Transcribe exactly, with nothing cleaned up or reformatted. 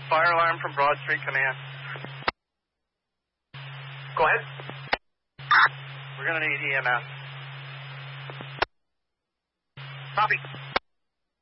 Fire alarm from Broad Street Command. Go ahead. We're going to need E M S. Copy.